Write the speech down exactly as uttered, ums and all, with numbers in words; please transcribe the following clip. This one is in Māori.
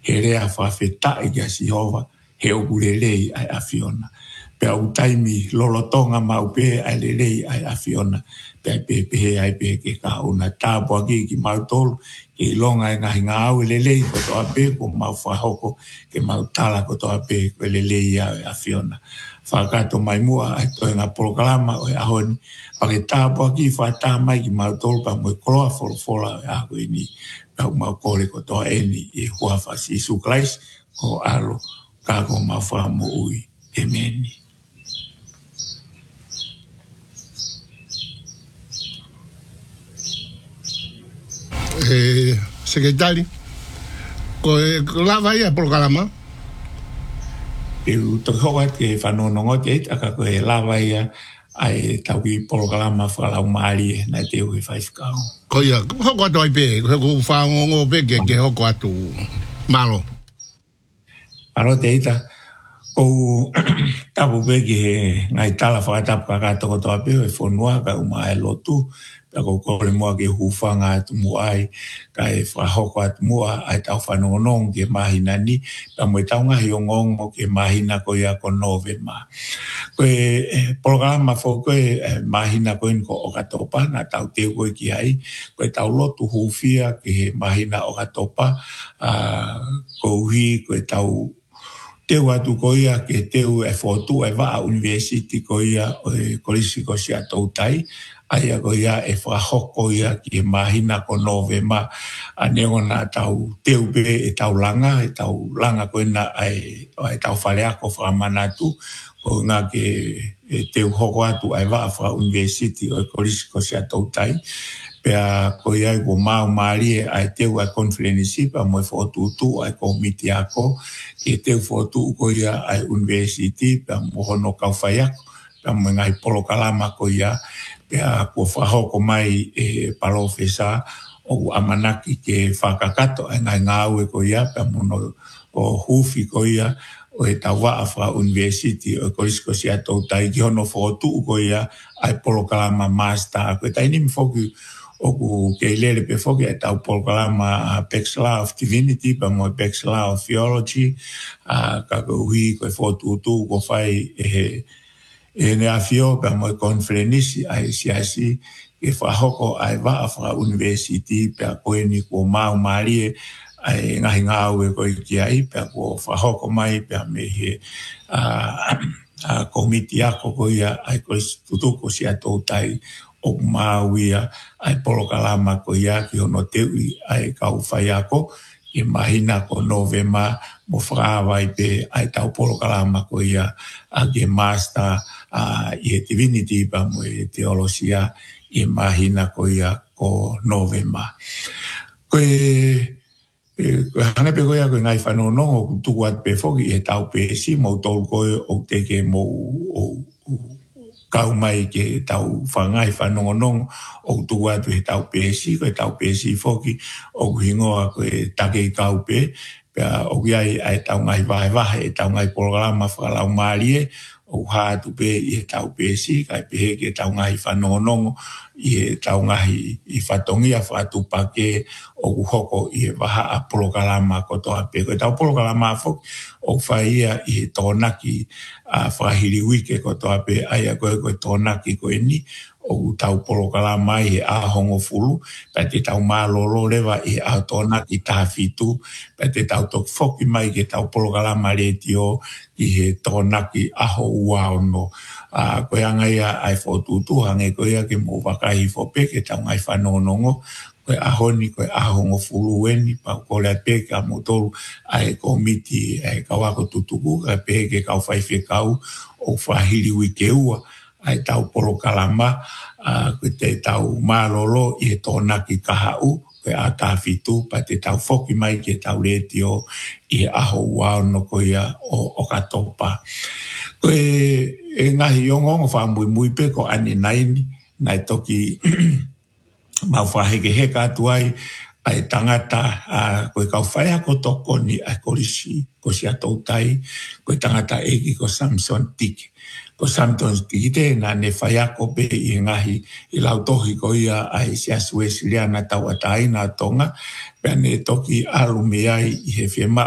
he rea whawheta i kia si hova, he oku lelei ai a Fiona. Pea u taimi lolotonga mau pe ai lelei ai a Fiona. Pea pe pe ai pe ke ka una tāpua ki ki mau tolu, ke longa e ngahi ngā au lelei ko toa pe ko mau whahoko, ke mau tala ko toa pe ko lelei ai a Fiona. Whakato mai mua ai toi ngā polokalama o e ahoni, pake tāpua ki whatā mai ki mau tolu pa mo e koloa wholofola o e aho ini. Pau mau kore ko toa eni e hua whasi Isu Christ ko alo kako mau whamu ui. Amen. Eh, secretario, ko lava ia programa. E to hoa ke whanonongo te aka ko e lava ia ai tau ki programa whalau maari na te ui whaifkau. Ko ia, hoko atu ai pe, hoko whaongongo pe ke ke hoko atu malo. Aro te ita, ko tapu pe ki he ngai tala whakatapu kakatoko toa pe e whonua ka uma e lotu, ka ko kore mua ke hufanga atu mua ai, ka e whahoko atu mua ai tau whanongonong ke mahina ni, ka mo e tau ngahi o ngongo ke mahina ko ia ko nove ma. Ko e programa fo ko e mahina ko in ko o katopa, na tau teo ko ki ai, ko e tau lotu hufia ke he mahina o katopa, ko uhi ko e tau teo atu ko ia ke teo e fotu e waa university ko ia o e kolisi ko si atou tai, aia ko ia e whahoko ia ki e mahina ko nove ma, a neo na tau teo pe e tau langa, e tau langa ko ina ai, e tau whaleako whamanatu, ko ngā ke e teo hoko atu ai waa wha university o e kolisi ko si atou tai, pea ko ia i ko mau maari ai teo ai konferenisi pa mo e whotutu ai komiti ako, ke teo whotu ko ia ai university pa mo hono kau whaiako, pa mo ngai polokalama ko ia, pea ko whahoko mai e palofesa o amanaki ke whakakato ai ngai ngāue ko ia, pa mo no o hufi ko ia, o e tawa a university o kolisi ko si atou tai ki hono whotu ko ia ai polokalama master, ko e taini mi whoku o ku ke lele pe foki e tau polokalama Bachelor of Divinity pa mo Bachelor of Theology, a ka ko hui ko e whotutu ko whai e e ne afio pa mo konferenisi ai siasi ke whahoko ai waa wha university pa koe ni ko mau marie ai ngahi ngāue ko i ki ai pa ko whahoko mai pa me he a komiti ako ko ia ai ko tutuko si atou tai o mauia ai polokalama ko ia ki hono teui ai kau whai ako i mahina ko novema mo whakawai pe ai tau polokalama ko ia a ke master a i e divinity pa mo e teolosia i mahina ko ia ko novema. Ko e hana pe ko ia ko ngai whanonongo ku tukuat pe foki e tau pe si mo tolu ko o teke mo o kau mai ke tau whangai whanongonong o tu atu he tau pesi, ko e tau pesi foki o kuhingoa ko e take kau pe, pea o kiai ai tau ngai vahe vahe, e tau ngai programa whakalau maarie, o hātu pe i he tau pesi, kai pe ke tau ngai whanongonong i he tau ngai i whatongia whatu pake o kuhoko i he waha a programa kotoa pe, ko e tau programa foki o whaia i he tōnaki a whahiri wike ko toa pe aia koe koe tōnaki koe ni o tau polokalama i he ahongo fulu, pa te tau mālolo lewa i he aho tōnaki tāwhitu, pa te tau tok whoki mai ke tau polokalama retio i he tōnaki aho ua ono. Uh, koe angaia ai whotutu hange koe a ke mō wakahi whope ke tau ngai whanonongo, koe ahoni koe ahongo fulu weni, pa kore pe ka motoru ai komiti ai kawako tutuku, ka pe ke kau whaife kau o whahiri wike ua, ai tau polokalama, uh, koe te tau mālolo i he tōnaki kahau, koe a tāwhitu, pa te tau whoki mai ke tau retio i he aho ua ono koe o, o katopa. Koe e ngahi ongongo whamui mui pe ko ane naini, nai toki mau whaheke heka atu ai, ai tangata, uh, koe kau whai ako toko ni ai kolisi, ko si atou tai, koe tangata eki ko Samson Tiki. Ko Samson Tiki te nga ne whai ako pe i ngahi i lau tohi ko ia ai si asu e siliana tau atai na tonga, pia ne toki alume ai i he whiema